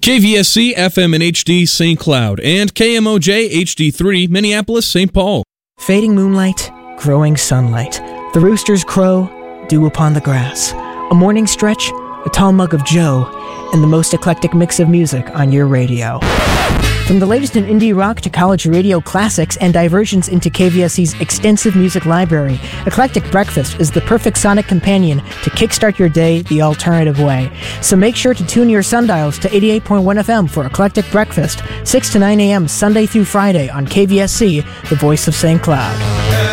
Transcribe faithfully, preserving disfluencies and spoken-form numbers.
K V S C F M and H D Saint Cloud and K M O J H D three Minneapolis Saint Paul. Fading moonlight, growing sunlight, the roosters crow, dew upon the grass, a morning stretch, a tall mug of joe, and the most eclectic mix of music on your radio. From the latest in indie rock to college radio classics and diversions into K V S C's extensive music library, Eclectic Breakfast is the perfect sonic companion to kickstart your day the alternative way. So make sure to tune your sundials to eighty-eight point one F M for Eclectic Breakfast, six to nine a.m. Sunday through Friday on K V S C, the voice of Saint Cloud.